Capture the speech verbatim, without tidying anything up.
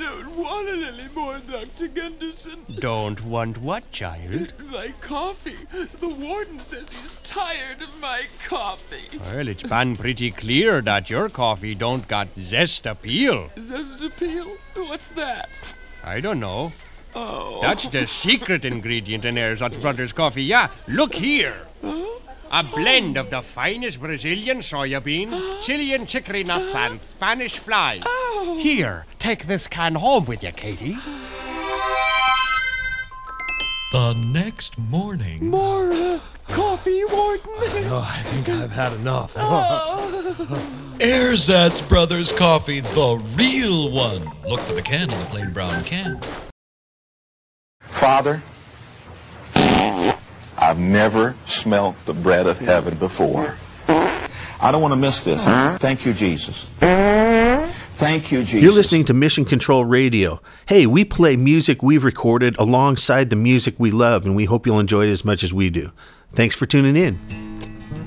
don't want it anymore, Doctor Gunderson. Don't want what, child? My coffee. The warden says he's tired of my coffee. Well, it's been pretty clear that your coffee don't got zest appeal. Zest appeal? What's that? I don't know. Oh. That's the secret ingredient in Erzatz Brothers coffee. Yeah, look here. Huh? A blend of the finest Brazilian soya beans, Chilean chicory nuts, and Spanish flies. Oh. Here, take this can home with you, Katie. The next morning... More uh, coffee, Warden? No, I think I've had enough. Erzatz Brothers coffee, the real one. Look for the can in the plain brown can. Father, I've never smelt the bread of heaven before. I don't want to miss this. Thank you, Jesus. Thank you, Jesus. You're listening to Mission Control Radio. Hey, we play music we've recorded alongside the music we love, and we hope you'll enjoy it as much as we do. Thanks for tuning in.